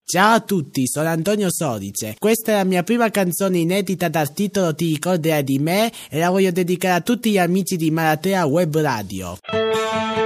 Ciao a tutti, sono Antonio Sodice. Questa è la mia prima canzone inedita dal titolo Ti ricorderai di me e la voglio dedicare a tutti gli amici di Maratea Web Radio.